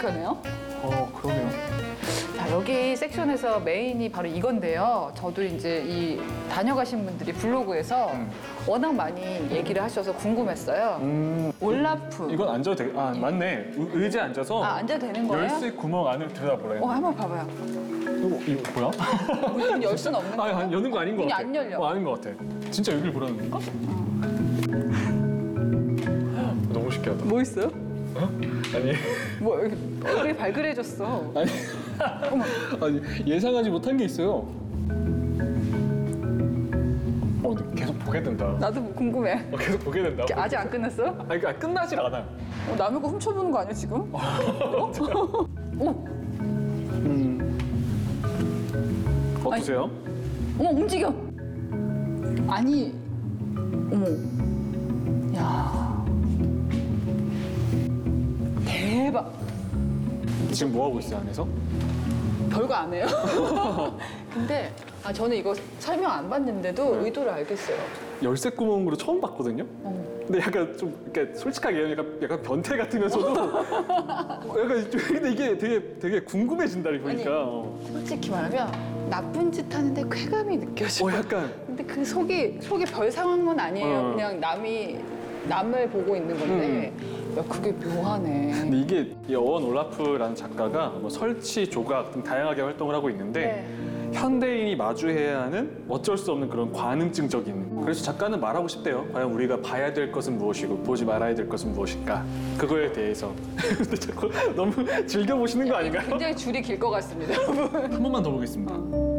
익숙하네요. 그러네요. 자, 여기 섹션에서 메인이 바로 이건데요. 저도 이제 이 다녀가신 분들이 블로그에서 워낙 많이 얘기를 하셔서 궁금했어요. 올라프. 이건 앉아도 되게, 맞네. 의자에 앉아서 앉아도 되는 거예요? 열쇠 구멍 안을 들여다보래요. 한번 봐봐요. 이거 뭐야? 문 열 수는 없는 거야? 여는 거 아닌 것 문이 같아. 안 열려. 아닌 것 같아. 진짜 여기를 보라는 건가? 너무 신기하다. 뭐 있어요? 아니. 뭐 여기 얼굴이 발그레졌어. 아니 예상하지 못한 게 있어요. 근데 계속 보게 된다. 나도 궁금해. 계속 보게 된다. 아직 안 끝났어요? 그러니까 끝나질 않아. 남의 거 훔쳐보는 거 아니야 지금? 어떠세요? 어머 움직여. 아니 어머 야 대박. 지금 뭐 하고 있어요 안에서? 별거 안 해요. 근데 저는 이거 설명 안 받는데도 의도를 알겠어요. 열쇠 구멍으로 처음 봤거든요. 근데 약간 좀 그러니까 솔직하게 약간 변태 같으면서도 약간 좀 근데 이게 되게 궁금해진다 보니까. 솔직히 말하면 나쁜 짓 하는데 쾌감이 느껴져. 약간. 근데 그 속이 별 상황은 아니에요. 그냥 남을 보고 있는 건데. 야, 그게 묘하네. 근데 이게 이 어원 올라프라는 작가가 뭐 설치, 조각 등 다양하게 활동을 하고 있는데 현대인이 마주해야 하는 어쩔 수 없는 그런 관음증적인. 그래서 작가는 말하고 싶대요. 과연 우리가 봐야 될 것은 무엇이고 보지 말아야 될 것은 무엇일까? 그거에 대해서. 근데 자꾸 너무 즐겨보시는 거 아닌가요? 굉장히 줄이 길 것 같습니다, 여러분. 한 번만 더 보겠습니다.